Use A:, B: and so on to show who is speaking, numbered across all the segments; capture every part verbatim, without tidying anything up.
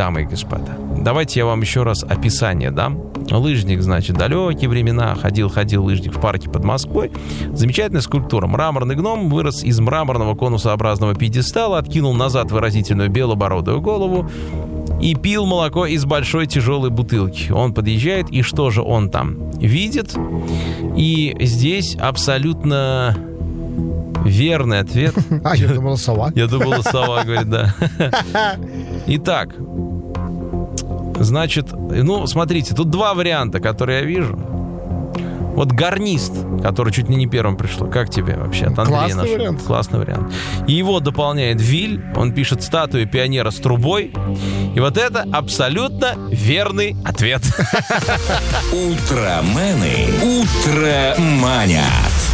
A: дамы и господа, давайте я вам еще раз описание дам. Лыжник, значит, далекие времена. Ходил-ходил лыжник в парке под Москвой. Замечательная скульптура. Мраморный гном вырос из мраморного конусообразного пьедестала, откинул назад выразительную белобородую голову и пил молоко из большой тяжелой бутылки. Он подъезжает, и что же он там видит? И здесь абсолютно верный ответ.
B: А, я думала, сова.
A: Я думала, сова, говорит, да. Итак, значит, ну, смотрите, тут два варианта, которые я вижу. Вот гарнист, который чуть ли не первым пришло. Как тебе вообще? От Андрея
B: Классный
A: нашего.
B: вариант.
A: Классный вариант. И его дополняет Виль. Он пишет статую пионера с трубой. И вот это абсолютно верный ответ.
C: Утромены утроманят.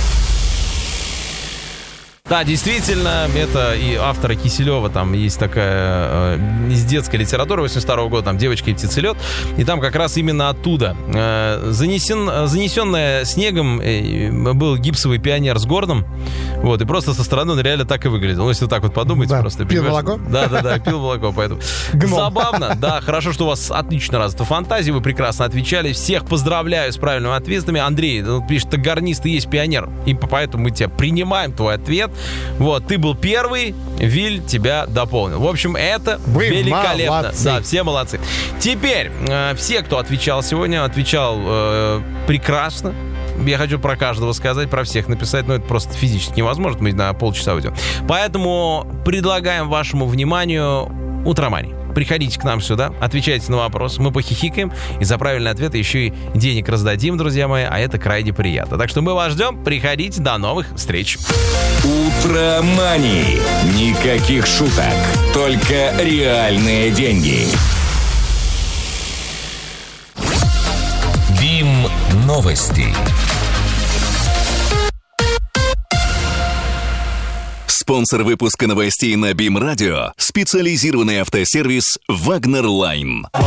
A: Да, действительно, это и автора Киселева, там есть такая э, из детской литературы восемьдесят второго года, там «Девочка и птицелет», и там как раз именно оттуда. Э, занесен, занесенная снегом э, был гипсовый пионер с горном, вот, и просто со стороны он реально так и выглядел. Ну, если вы так вот подумаете,
B: да,
A: просто...
B: Пил молоко?
A: Да-да-да, пил молоко, поэтому...
B: Гном.
A: Забавно, да, хорошо, что у вас отлично развита фантазия, вы прекрасно отвечали. Всех поздравляю с правильными ответами. Андрей пишет, так гарнист и есть пионер, и поэтому мы тебя принимаем, твой ответ. Вот, ты был первый, Виль тебя дополнил. В общем, это
B: Вы
A: великолепно.
B: молодцы.
A: Да, все молодцы. Теперь, э, все, кто отвечал сегодня, отвечал э, прекрасно. Я хочу про каждого сказать, про всех написать, но это просто физически невозможно, мы на полчаса уйдем. Поэтому предлагаем вашему вниманию утроманий. Приходите к нам сюда, отвечайте на вопрос, мы похихикаем, и за правильный ответ еще и денег раздадим, друзья мои, а это крайне приятно. Так что мы вас ждем, приходите, до новых встреч.
C: Утромани. Никаких шуток, только реальные деньги. БИМ новости. Спонсор выпуска новостей на БИМ Радио — специализированный автосервис «Вагнер Лайн».